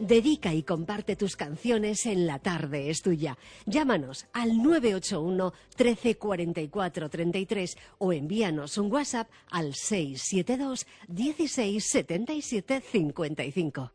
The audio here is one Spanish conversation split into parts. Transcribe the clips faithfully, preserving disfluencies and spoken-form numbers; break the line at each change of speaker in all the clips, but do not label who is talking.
Dedica y comparte tus canciones en La Tarde es Tuya. Llámanos al nueve ocho uno, trece, cuarenta y cuatro, treinta y tres o envíanos un WhatsApp al seis siete dos, dieciséis, setenta y siete, cincuenta y cinco.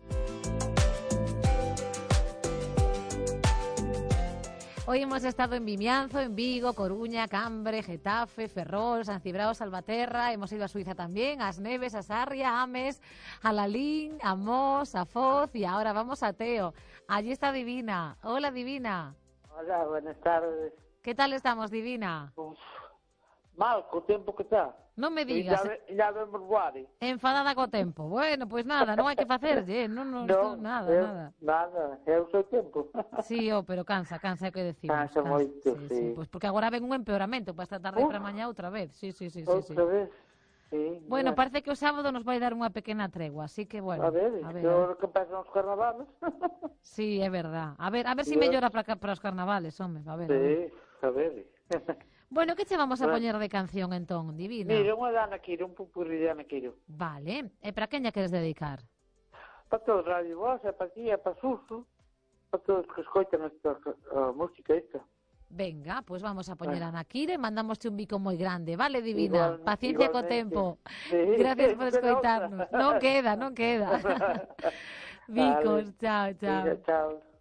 Hoy hemos estado en Vimianzo, en Vigo, Coruña, Cambre, Getafe, Ferrol, San Cibrao, Salvaterra. Hemos ido a Suiza también, a Asneves, a Sarria, a Ames, a Lalín, a Mos, a Foz y ahora vamos a Teo. Allí está Divina. Hola, Divina.
Hola, buenas tardes.
¿Qué tal estamos, Divina?
Uf, mal, co tempo que está.
Non me digas.
Ya, ya vemos guari.
Enfadada co tempo. Bueno, pois pues nada, non hai que facerlle, non, non,
no,
nada,
eu,
nada.
Nada, eu sou tempo.
Sí, oh, pero cansa, cansa, é o que decimos.
Cansa, cansa moito, sí.
sí. sí. Pois pues porque agora ven un empeoramento para esta tarde e para mañá outra vez. Sí, sí, sí, sí,
outra
sí.
vez. Sí,
bueno,
mira.
Parece que o sábado nos vai dar unha pequena tregua, así que bueno.
A ver,
a ver,
que ahora que empezan os carnavales.
Sí, é verdad. A ver, a ver se si
Dios.
mellora para, para os carnavales, home, a ver.
Sí, a ver. A ver.
Bueno, que che vamos a
bueno.
poñer de canción entón, Divina?
Mira, unha Dana Quiro, un pupurri de Dana Quiro.
Vale, e para quen lla queres dedicar?
Para todos, Radio Voz, para aquí, para Suso, para todos que escoitan esta uh, música esta.
Venga, pois pues vamos a poñer
bueno.
a Nakire, mandamoste un bico moi grande, vale, Divina?
Igual,
paciencia co tempo. Sí, gracias por escoitarnos. Non queda, non queda. Bicos, chao, chao.
Vale. Chao.